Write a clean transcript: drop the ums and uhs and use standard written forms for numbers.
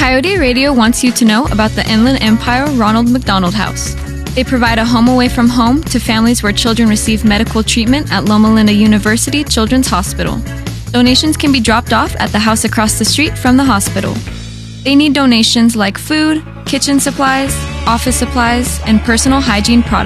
Coyote Radio wants you to know about the Inland Empire Ronald McDonald House. They provide a home away from home to families where children receive medical treatment at Loma Linda University Children's Hospital. Donations can be dropped off at the house across the street from the hospital. They need donations like food, kitchen supplies, office supplies, and personal hygiene products.